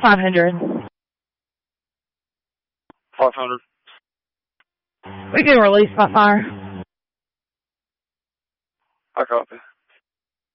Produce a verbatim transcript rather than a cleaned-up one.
five hundred. five hundred. We can release by fire. I copy.